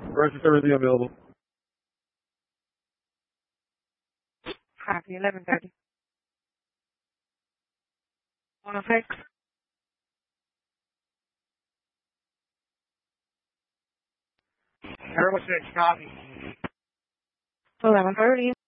Roger, everything available. Copy, 11:30. 106. Air 6, copy. 11:30.